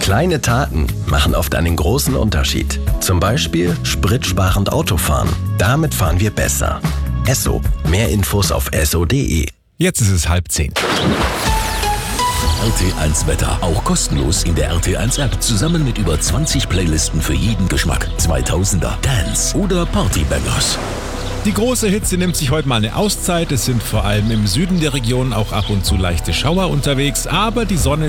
Kleine Taten machen oft einen großen Unterschied. Zum Beispiel spritsparend Autofahren. Damit fahren wir besser. Esso. Mehr Infos auf esso.de. Jetzt ist es 9:30. RT1 Wetter. Auch kostenlos in der RT1 App. Zusammen mit über 20 Playlisten für jeden Geschmack. 2000er, Dance oder Partybangers. Die große Hitze nimmt sich heute mal eine Auszeit. Es sind vor allem im Süden der Region auch ab und zu leichte Schauer unterwegs, aber die Sonne